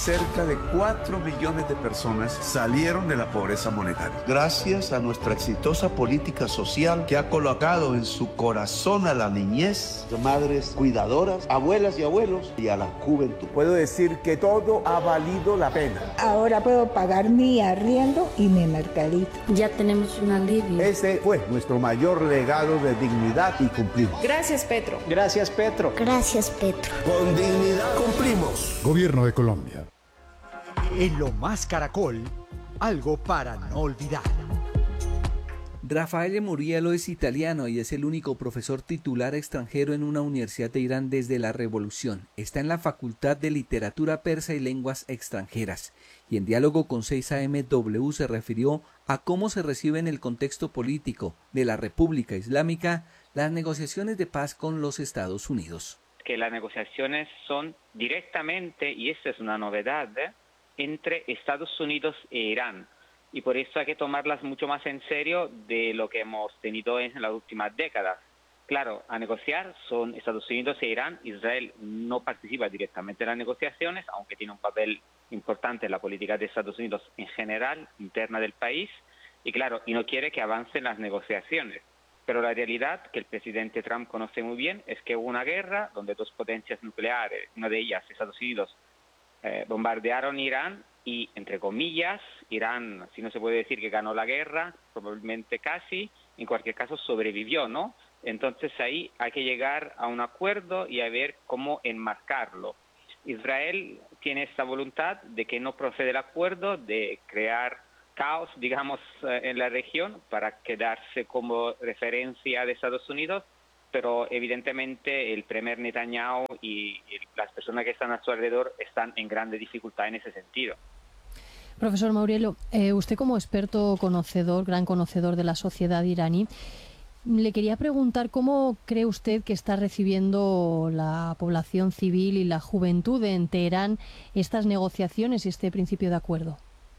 cerca de 4 millones de personas salieron de la pobreza monetaria. Gracias a nuestra exitosa política social que ha colocado en su corazón a la niñez, madres cuidadoras, abuelas y abuelos y a la juventud. Puedo decir que todo ha valido la pena. Ahora puedo pagar mi arriendo y mi mercadito. Ya tenemos un alivio. Ese fue nuestro mayor legado de dignidad y cumplimos. Gracias, Petro. Gracias, Petro. Gracias, Petro. Con dignidad cumplimos. Gobierno de Colombia. En Lo Más Caracol, algo para no olvidar. Raffaele Murielo es italiano y es el único profesor titular extranjero en una universidad de Irán desde la revolución. Está en la Facultad de Literatura Persa y Lenguas Extranjeras y en diálogo con 6AMW se refirió a cómo se recibe en el contexto político de la República Islámica las negociaciones de paz con los Estados Unidos. Que las negociaciones son directamente, y esta es una novedad, entre Estados Unidos e Irán. Y por eso hay que tomarlas mucho más en serio de lo que hemos tenido en las últimas décadas. Claro, a negociar son Estados Unidos e Irán. Israel no participa directamente en las negociaciones, aunque tiene un papel importante en la política de Estados Unidos en general, interna del país. Y claro, y no quiere que avancen las negociaciones. Pero la realidad, que el presidente Trump conoce muy bien, es que hubo una guerra donde dos potencias nucleares, una de ellas Estados Unidos, bombardearon Irán y, entre comillas, Irán, si no se puede decir que ganó la guerra, probablemente casi, en cualquier caso sobrevivió, ¿no? Entonces ahí hay que llegar a un acuerdo y a ver cómo enmarcarlo. Israel tiene esta voluntad de que no procede el acuerdo, de crear caos, digamos, en la región para quedarse como referencia de Estados Unidos, pero evidentemente el premier Netanyahu y las personas que están a su alrededor están en grande dificultad en ese sentido. Profesor Murielo, usted como experto conocedor, gran conocedor de la sociedad iraní, le quería preguntar cómo cree usted que está recibiendo la población civil y la juventud en Teherán estas negociaciones y este principio de acuerdo.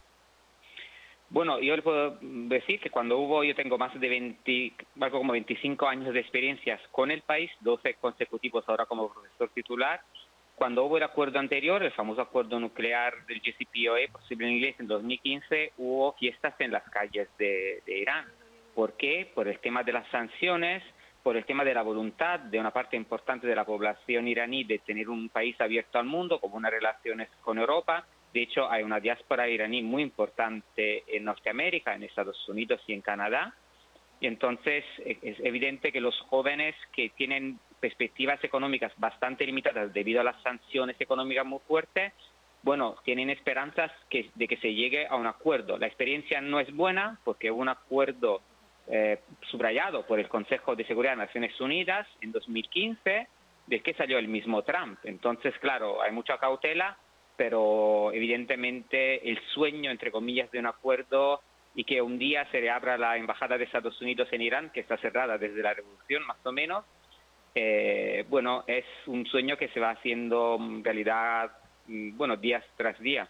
Bueno, yo le puedo decir que yo tengo más de algo como 25 años de experiencias con el país, 12 consecutivos ahora como profesor titular. Cuando hubo el acuerdo anterior, el famoso acuerdo nuclear del JCPOA, posible en inglés, en 2015, hubo fiestas en las calles de Irán. ¿Por qué? Por el tema de las sanciones, por el tema de la voluntad de una parte importante de la población iraní de tener un país abierto al mundo, con buenas relaciones con Europa. De hecho, hay una diáspora iraní muy importante en Norteamérica, en Estados Unidos y en Canadá. Y entonces es evidente que los jóvenes que tienen perspectivas económicas bastante limitadas debido a las sanciones económicas muy fuertes, bueno, tienen esperanzas de que se llegue a un acuerdo. La experiencia no es buena porque hubo un acuerdo subrayado por el Consejo de Seguridad de Naciones Unidas en 2015, del que salió el mismo Trump. Entonces, claro, hay mucha cautela, pero evidentemente el sueño, entre comillas, de un acuerdo y que un día se reabra la embajada de Estados Unidos en Irán, que está cerrada desde la revolución más o menos, bueno, es un sueño que se va haciendo realidad, bueno, días tras día.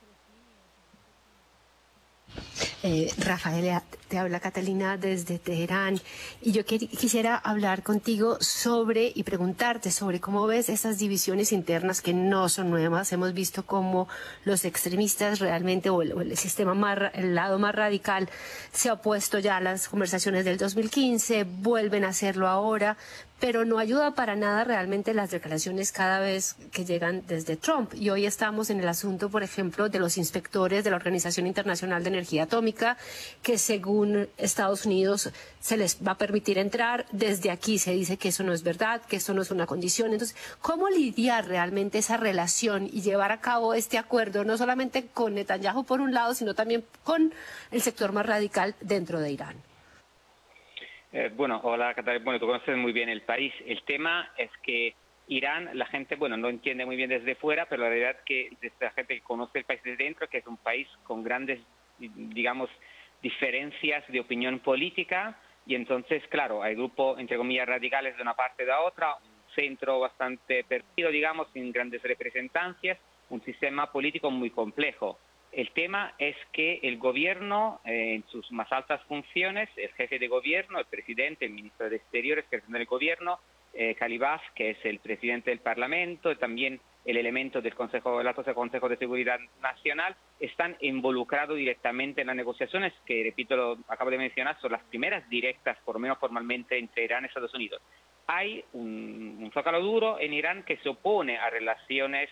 Rafaela, te habla Catalina desde Teherán y yo quisiera hablar contigo sobre y preguntarte sobre cómo ves esas divisiones internas que no son nuevas. Hemos visto cómo los extremistas realmente o el sistema el lado más radical se ha opuesto ya a las conversaciones del 2015, vuelven a hacerlo ahora, pero no ayuda para nada realmente las declaraciones cada vez que llegan desde Trump. Y hoy estamos en el asunto, por ejemplo, de los inspectores de la Organización Internacional de Energía Atómica, que según Estados Unidos se les va a permitir entrar. Desde aquí se dice que eso no es verdad, que eso no es una condición. Entonces, ¿cómo lidiar realmente esa relación y llevar a cabo este acuerdo, no solamente con Netanyahu por un lado, sino también con el sector más radical dentro de Irán? Bueno, hola Catalina, bueno, tú conoces muy bien el país. El tema es que Irán, la gente, bueno, no entiende muy bien desde fuera, pero la realidad es que la gente que conoce el país desde dentro, que es un país con grandes, digamos, diferencias de opinión política, y entonces, claro, hay grupos, entre comillas, radicales de una parte y de la otra, un centro bastante perdido, digamos, sin grandes representancias, un sistema político muy complejo. El tema es que el gobierno, en sus más altas funciones, el jefe de gobierno, el presidente, el ministro de Exteriores, que es el gobierno, Calibaf, que es el presidente del Parlamento, y también el elemento del Consejo, el alto Consejo de Seguridad Nacional, están involucrados directamente en las negociaciones, que, repito, lo acabo de mencionar, son las primeras directas, por lo menos formalmente, entre Irán y Estados Unidos. Hay un zócalo duro en Irán que se opone a relaciones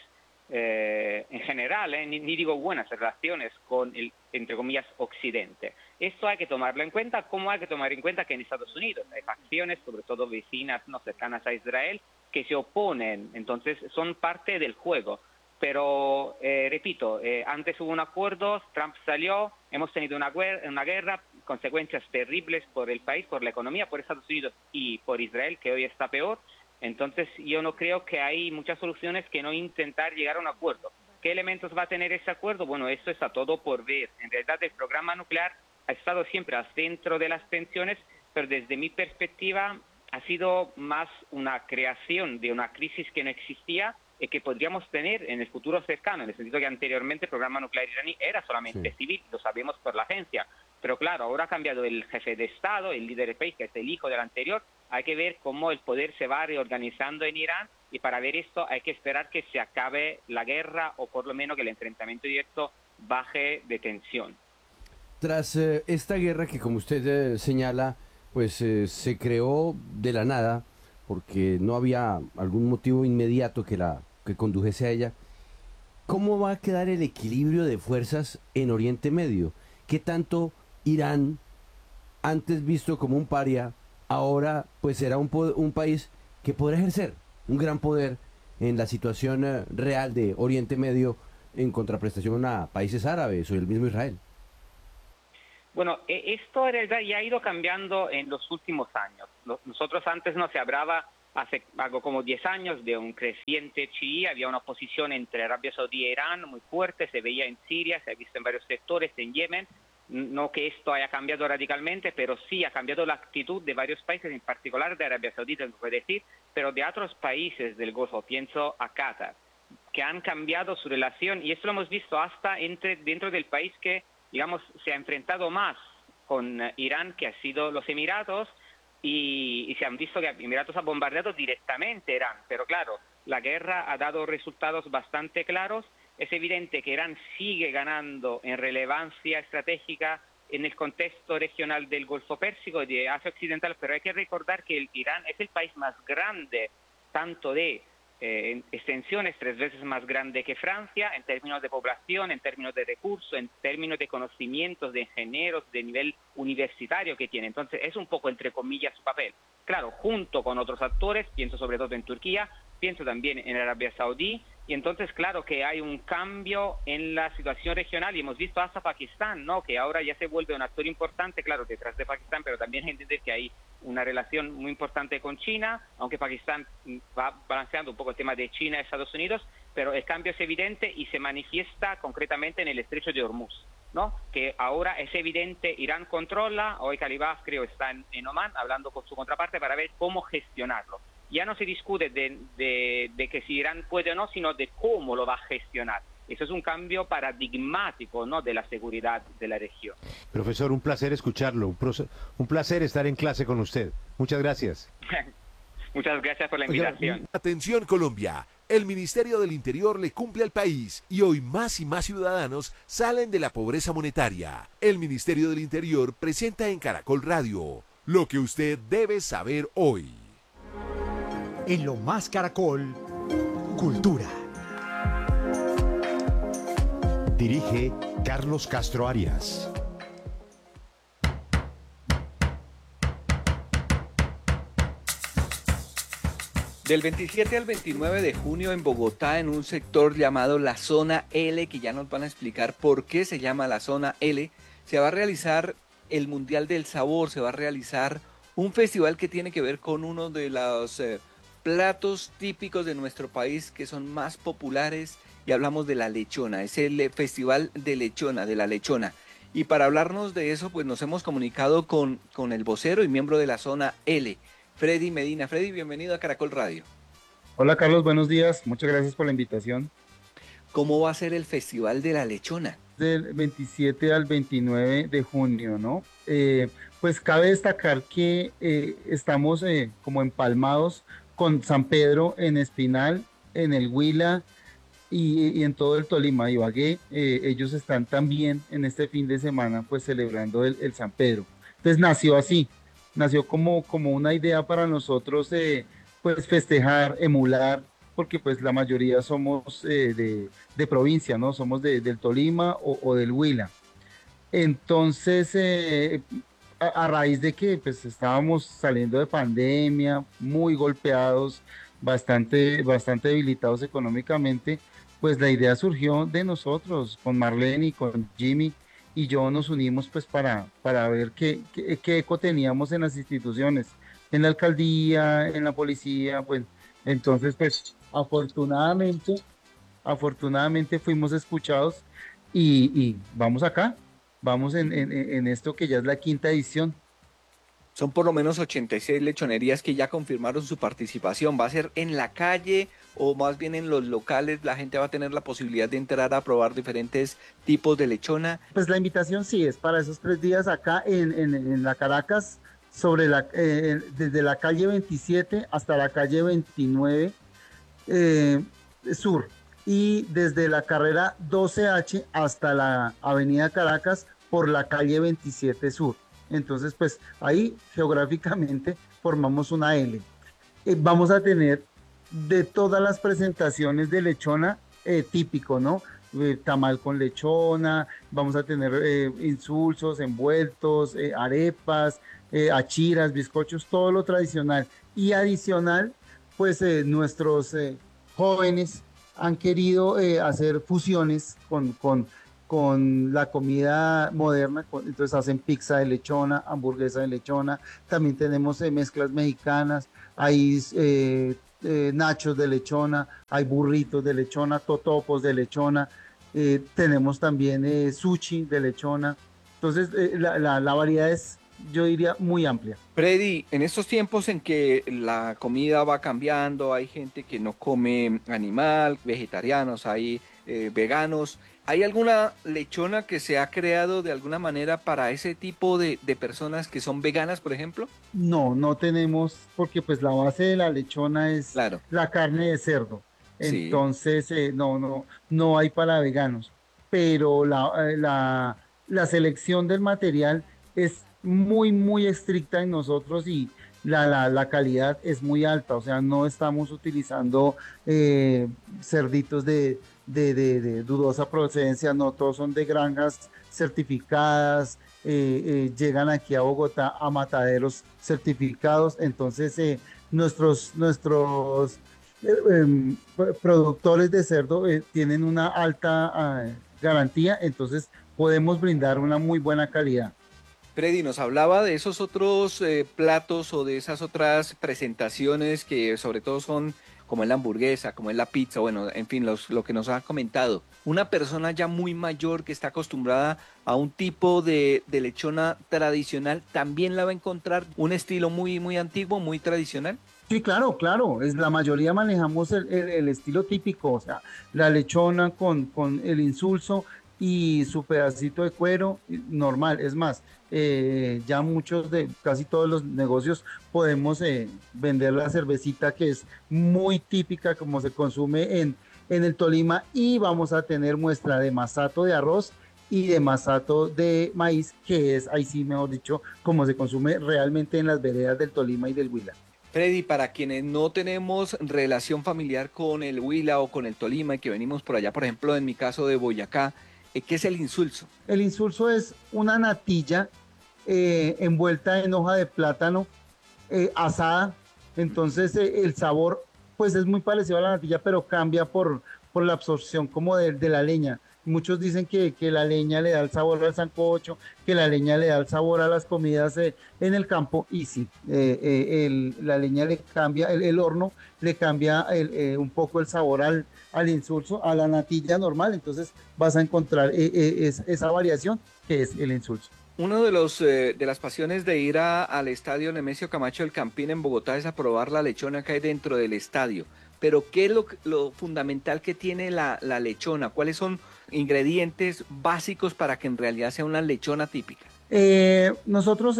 en general, ni digo buenas relaciones con el, entre comillas, Occidente. Esto hay que tomarlo en cuenta, como hay que tomar en cuenta que en Estados Unidos hay facciones, sobre todo vecinas, no cercanas a Israel, que se oponen, entonces son parte del juego. Pero, repito, antes hubo un acuerdo, Trump salió, hemos tenido una guerra, consecuencias terribles por el país, por la economía, por Estados Unidos y por Israel, que hoy está peor. Entonces, yo no creo que hay muchas soluciones que no intentar llegar a un acuerdo. ¿Qué elementos va a tener ese acuerdo? Bueno, eso está todo por ver. En realidad, el programa nuclear ha estado siempre al centro de las tensiones, pero desde mi perspectiva ha sido más una creación de una crisis que no existía y que podríamos tener en el futuro cercano, en el sentido que anteriormente el programa nuclear iraní era solamente civil, lo sabemos por la agencia. Pero claro, ahora ha cambiado el jefe de Estado, el líder del país, que es el hijo del anterior. Hay que ver cómo el poder se va reorganizando en Irán, y para ver esto hay que esperar que se acabe la guerra, o por lo menos que el enfrentamiento directo baje de tensión. Tras esta guerra que, como usted señala, pues se creó de la nada, porque no había algún motivo inmediato que condujese a ella, ¿cómo va a quedar el equilibrio de fuerzas en Oriente Medio? ¿Qué tanto Irán, antes visto como un paria, ahora pues será un país que podrá ejercer un gran poder en la situación real de Oriente Medio, en contraprestación a países árabes o el mismo Israel? Bueno, esto en realidad ya ha ido cambiando en los últimos años. Nosotros antes no se hablaba, hace algo como 10 años, de un creciente chií. Había una oposición entre Arabia Saudí e Irán muy fuerte, se veía en Siria, se ha visto en varios sectores, en Yemen. No que esto haya cambiado radicalmente, pero sí ha cambiado la actitud de varios países, en particular de Arabia Saudí, tengo que decir, pero de otros países del Golfo, pienso a Qatar, que han cambiado su relación, y esto lo hemos visto hasta dentro del país que, digamos, se ha enfrentado más con Irán, que ha sido los Emiratos, y se han visto que Emiratos ha bombardeado directamente Irán. Pero claro, la guerra ha dado resultados bastante claros. Es evidente que Irán sigue ganando en relevancia estratégica en el contexto regional del Golfo Pérsico y de Asia Occidental, pero hay que recordar que Irán es el país más grande, tanto de extensiones 3 veces más grande que Francia, en términos de población, en términos de recursos, en términos de conocimientos de ingenieros de nivel universitario que tiene. Entonces es un poco, entre comillas, su papel. Claro, junto con otros actores, pienso sobre todo en Turquía, pienso también en Arabia Saudí, y entonces claro que hay un cambio en la situación regional, y hemos visto hasta Pakistán, ¿no?, que ahora ya se vuelve un actor importante, claro, detrás de Pakistán, pero también hay que entender que hay una relación muy importante con China, aunque Pakistán va balanceando un poco el tema de China y Estados Unidos, pero el cambio es evidente y se manifiesta concretamente en el estrecho de Hormuz, ¿no?, que ahora es evidente, Irán controla, hoy Calibaf creo está en Omán hablando con su contraparte para ver cómo gestionarlo. Ya no se discute de que si Irán puede o no, sino de cómo lo va a gestionar. Eso es un cambio paradigmático, ¿no?, de la seguridad de la región. Profesor, un placer escucharlo, un placer estar en clase con usted. Muchas gracias. Muchas gracias por la invitación. Atención Colombia, el Ministerio del Interior le cumple al país y hoy más y más ciudadanos salen de la pobreza monetaria. El Ministerio del Interior presenta en Caracol Radio lo que usted debe saber hoy. En Lo Más Caracol, Cultura. Dirige Carlos Castro Arias. Del 27 al 29 de junio en Bogotá, en un sector llamado la Zona L, que ya nos van a explicar por qué se llama la Zona L, se va a realizar el Mundial del Sabor, se va a realizar un festival que tiene que ver con uno de los platos típicos de nuestro país que son más populares, y hablamos de la lechona. Es el Festival de Lechona, de la lechona. Y para hablarnos de eso, pues nos hemos comunicado con el vocero y miembro de la Zona L, Freddy Medina. Freddy, bienvenido a Caracol Radio. Hola Carlos, buenos días, muchas gracias por la invitación. ¿Cómo va a ser el Festival de la Lechona? Del 27 al 29 de junio, ¿no? Pues cabe destacar que estamos como empalmados con San Pedro en Espinal, en el Huila, y en todo el Tolima, Ibagué, ellos están también en este fin de semana pues celebrando el San Pedro. Entonces nació así, nació como una idea para nosotros pues festejar, emular, porque pues la mayoría somos de provincia, ¿no? Somos del Tolima o del Huila. Entonces, a raíz de que pues estábamos saliendo de pandemia, muy golpeados, bastante debilitados económicamente, pues la idea surgió de nosotros, con Marlene y con Jimmy, y yo nos unimos pues para ver qué eco teníamos en las instituciones, en la alcaldía, en la policía, pues entonces pues afortunadamente fuimos escuchados y vamos acá, vamos en esto que ya es la quinta edición. Son por lo menos 86 lechonerías que ya confirmaron su participación. ¿Va a ser en la calle o más bien en los locales? ¿La gente va a tener la posibilidad de entrar a probar diferentes tipos de lechona? Pues la invitación sí es para esos 3 días acá en la Caracas, desde la calle 27 hasta la calle 29 Sur, y desde la carrera 12H hasta la avenida Caracas por la calle 27 Sur. Entonces, pues ahí geográficamente formamos una L. Vamos a tener de todas las presentaciones de lechona típico, ¿no? Tamal con lechona, vamos a tener insulsos, envueltos, arepas, achiras, bizcochos, todo lo tradicional. Y adicional, pues nuestros jóvenes han querido hacer fusiones con la comida moderna, entonces hacen pizza de lechona, hamburguesa de lechona, también tenemos mezclas mexicanas, hay nachos de lechona, hay burritos de lechona, totopos de lechona, tenemos también sushi de lechona, entonces la variedad es, yo diría, muy amplia. Freddy, en estos tiempos en que la comida va cambiando, hay gente que no come animal, vegetarianos, hay veganos, ¿hay alguna lechona que se ha creado de alguna manera para ese tipo de personas que son veganas, por ejemplo? No tenemos, porque pues la base de la lechona es claro, la carne de cerdo. Sí. Entonces no hay para veganos, pero la selección del material es muy estricta en nosotros y la calidad es muy alta, o sea, no estamos utilizando cerditos de dudosa procedencia, no, todos son de granjas certificadas, llegan aquí a Bogotá a mataderos certificados, entonces nuestros productores de cerdo tienen una alta garantía, entonces podemos brindar una muy buena calidad. Freddy, nos hablaba de esos otros platos o de esas otras presentaciones que sobre todo son como es la hamburguesa, como es la pizza, bueno, en fin, lo que nos ha comentado. Una persona ya muy mayor que está acostumbrada a un tipo de lechona tradicional, ¿también la va a encontrar un estilo muy antiguo, muy tradicional? Sí, claro, la mayoría manejamos el estilo típico, o sea, la lechona con el insulso y su pedacito de cuero normal. Es más, ya casi todos los negocios podemos vender la cervecita, que es muy típica como se consume en el Tolima, y vamos a tener muestra de masato de arroz y de masato de maíz, que es, ahí sí, mejor dicho, como se consume realmente en las veredas del Tolima y del Huila. Freddy, para quienes no tenemos relación familiar con el Huila o con el Tolima y que venimos por allá, por ejemplo, en mi caso de Boyacá, ¿qué es el insulso? El insulso es una natilla envuelta en hoja de plátano asada, entonces el sabor pues es muy parecido a la natilla, pero cambia por la absorción como de la leña. Muchos dicen que la leña le da el sabor al sancocho, que la leña le da el sabor a las comidas en el campo, y sí, la leña le cambia, el horno le cambia un poco el sabor al insulso, a la natilla normal, entonces vas a encontrar esa variación que es el insulso. Uno de las pasiones de ir al estadio Nemesio Camacho del Campín en Bogotá es a probar la lechona que hay dentro del estadio. Pero ¿qué es lo fundamental que tiene la lechona? ¿Cuáles son ingredientes básicos para que en realidad sea una lechona típica? Nosotros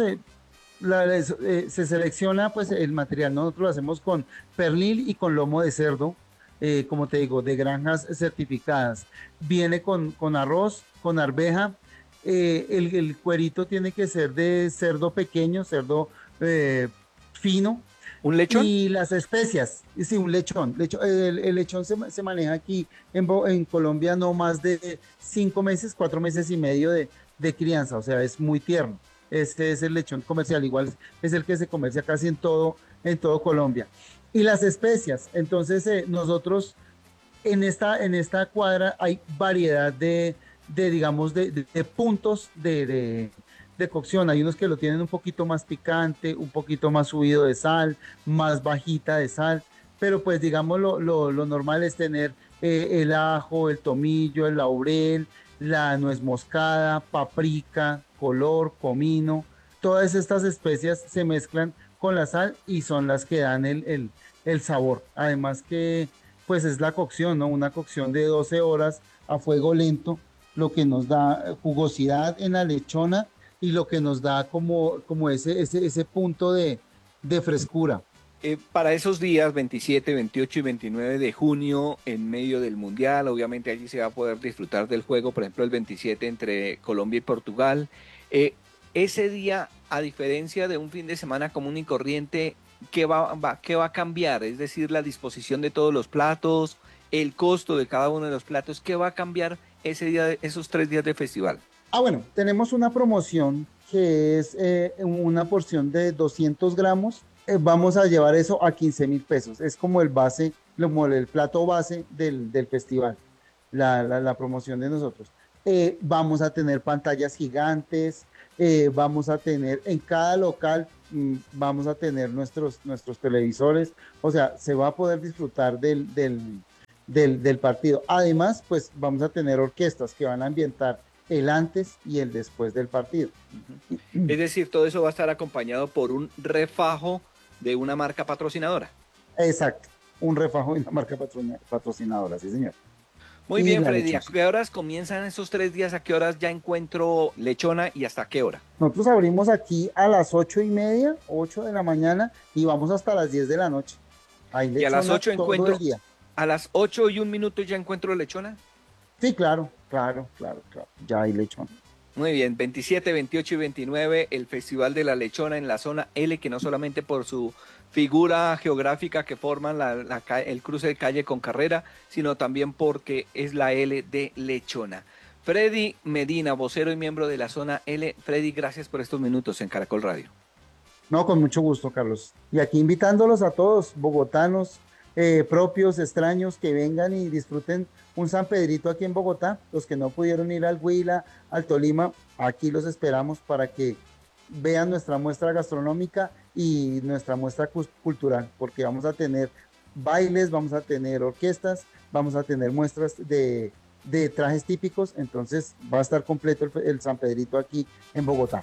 se selecciona pues el material, nosotros lo hacemos con pernil y con lomo de cerdo, como te digo, de granjas certificadas. Viene con arroz, con arveja. El cuerito tiene que ser de cerdo pequeño, cerdo fino. ¿Un lechón? Y las especias, sí, un lechón. El lechón se maneja aquí en Colombia no más de 5 meses, 4 meses y medio de crianza, o sea, es muy tierno. Este es el lechón comercial, igual es el que se comercia casi en todo Colombia. Y las especias, entonces nosotros en esta cuadra hay variedad de puntos de cocción. Hay unos que lo tienen un poquito más picante, un poquito más subido de sal, más bajita de sal, pero pues digamos lo normal es tener el ajo, el tomillo, el laurel, la nuez moscada, paprika, color, comino. Todas estas especias se mezclan con la sal y son las que dan el sabor. Además que pues es la cocción, ¿no? Una cocción de 12 horas a fuego lento, lo que nos da jugosidad en la lechona y lo que nos da como ese punto de frescura. Para esos días, 27, 28 y 29 de junio, en medio del Mundial, obviamente allí se va a poder disfrutar del juego, por ejemplo, el 27 entre Colombia y Portugal. Ese día, a diferencia de un fin de semana común y corriente, ¿qué va a cambiar? Es decir, la disposición de todos los platos, el costo de cada uno de los platos, ¿qué va a cambiar ese día, esos 3 días de festival? Bueno, tenemos una promoción que es una porción de 200 gramos. Vamos a llevar eso a 15,000 pesos. Es como el plato base del festival, la promoción de nosotros. Vamos a tener pantallas gigantes, vamos a tener en cada local, vamos a tener nuestros televisores. O sea, se va a poder disfrutar del partido. Además, pues vamos a tener orquestas que van a ambientar el antes y el después del partido. Es decir, todo eso va a estar acompañado por un refajo de una marca patrocinadora. Exacto, un refajo de una marca patrocinadora, sí señor. Muy bien, Freddy, ¿a qué horas comienzan esos 3 días? ¿A qué horas ya encuentro lechona y hasta qué hora? Nosotros abrimos aquí a las 8:30, 8 de la mañana y vamos hasta las 10 de la noche. ¿Y a las 8 encuentro? ¿A las 8 y 1 minuto ya encuentro lechona? Sí, claro, ya hay lechona. Muy bien, 27, 28 y 29, el Festival de la Lechona en la zona L, que no solamente por su figura geográfica que forman el cruce de calle con carrera, sino también porque es la L de Lechona. Freddy Medina, vocero y miembro de la zona L. Freddy, gracias por estos minutos en Caracol Radio. No, con mucho gusto, Carlos. Y aquí invitándolos a todos, bogotanos, propios, extraños, que vengan y disfruten un San Pedrito aquí en Bogotá. Los que no pudieron ir al Huila, al Tolima, aquí los esperamos para que vean nuestra muestra gastronómica y nuestra muestra cultural, porque vamos a tener bailes, vamos a tener orquestas, vamos a tener muestras de trajes típicos. Entonces va a estar completo el San Pedrito aquí en Bogotá.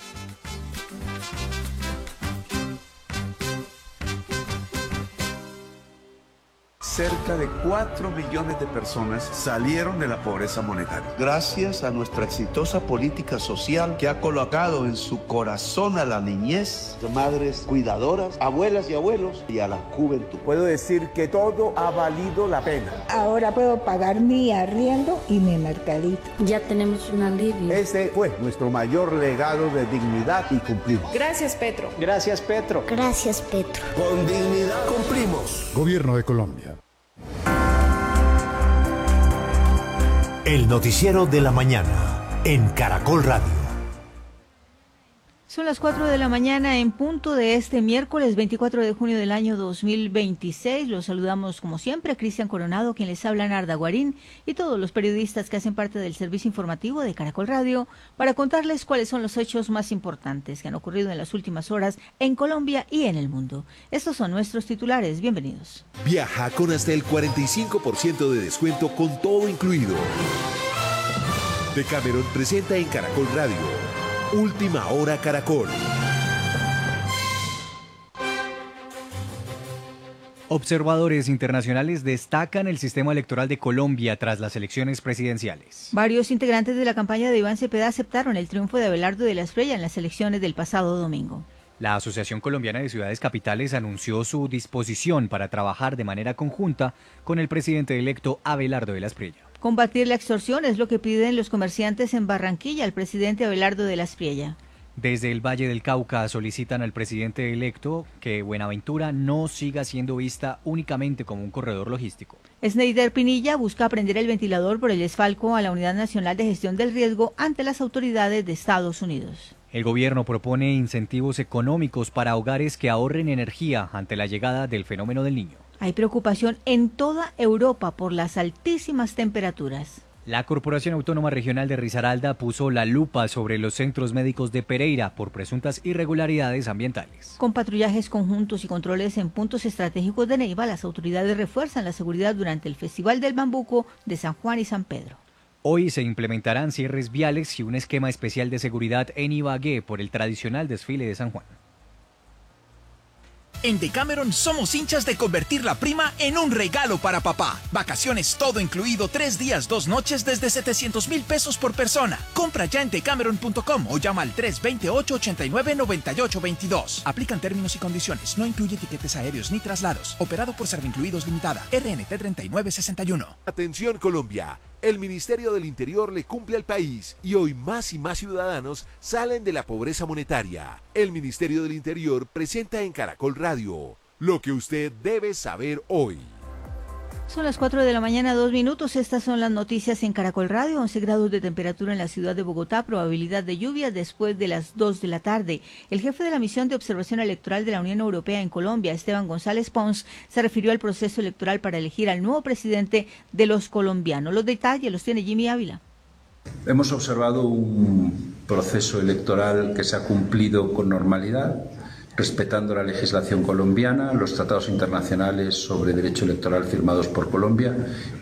Cerca de 4 millones de personas salieron de la pobreza monetaria. Gracias a nuestra exitosa política social que ha colocado en su corazón a la niñez, madres cuidadoras, abuelas y abuelos y a la juventud. Puedo decir que todo ha valido la pena. Ahora puedo pagar mi arriendo y mi mercadito. Ya tenemos un alivio. Ese fue nuestro mayor legado de dignidad y cumplimos. Gracias, Petro. Gracias, Petro. Gracias, Petro. Con dignidad cumplimos. Gobierno de Colombia. El noticiero de la mañana en Caracol Radio. Son las 4 de la mañana en punto de este miércoles 24 de junio del año 2026. Los saludamos como siempre a Cristian Coronado, quien les habla, Narda Guarín, y todos los periodistas que hacen parte del servicio informativo de Caracol Radio para contarles cuáles son los hechos más importantes que han ocurrido en las últimas horas en Colombia y en el mundo. Estos son nuestros titulares. Bienvenidos. Viaja con hasta el 45% de descuento con todo incluido. Decameron presenta en Caracol Radio Última Hora Caracol. Observadores internacionales destacan el sistema electoral de Colombia tras las elecciones presidenciales. Varios integrantes de la campaña de Iván Cepeda aceptaron el triunfo de Abelardo de la Espriella en las elecciones del pasado domingo. La Asociación Colombiana de Ciudades Capitales anunció su disposición para trabajar de manera conjunta con el presidente electo Abelardo de la Espriella. Combatir la extorsión es lo que piden los comerciantes en Barranquilla al presidente Abelardo de la Espriella. Desde el Valle del Cauca solicitan al presidente electo que Buenaventura no siga siendo vista únicamente como un corredor logístico. Sneider Pinilla busca prender el ventilador por el desfalco a la Unidad Nacional de Gestión del Riesgo ante las autoridades de Estados Unidos. El gobierno propone incentivos económicos para hogares que ahorren energía ante la llegada del fenómeno del Niño. Hay preocupación en toda Europa por las altísimas temperaturas. La Corporación Autónoma Regional de Risaralda puso la lupa sobre los centros médicos de Pereira por presuntas irregularidades ambientales. Con patrullajes conjuntos y controles en puntos estratégicos de Neiva, las autoridades refuerzan la seguridad durante el Festival del Bambuco de San Juan y San Pedro. Hoy se implementarán cierres viales y un esquema especial de seguridad en Ibagué por el tradicional desfile de San Juan. En Decameron somos hinchas de convertir la prima en un regalo para papá. Vacaciones todo incluido, 3 días, 2 noches desde 700,000 pesos por persona. Compra ya en decameron.com o llama al 328-89-9822. Aplican términos y condiciones. No incluye tiquetes aéreos ni traslados. Operado por Servincluidos Limitada. RNT 3961. Atención Colombia. El Ministerio del Interior le cumple al país y hoy más y más ciudadanos salen de la pobreza monetaria. El Ministerio del Interior presenta en Caracol Radio lo que usted debe saber hoy. Son las 4 de la mañana, 2 minutos. Estas son las noticias en Caracol Radio. 11 grados de temperatura en la ciudad de Bogotá, probabilidad de lluvia después de las 2 de la tarde. El jefe de la misión de observación electoral de la Unión Europea en Colombia, Esteban González Pons, se refirió al proceso electoral para elegir al nuevo presidente de los colombianos. Los detalles los tiene Jimmy Ávila. Hemos observado un proceso electoral que se ha cumplido con normalidad, respetando la legislación colombiana, los tratados internacionales sobre derecho electoral firmados por Colombia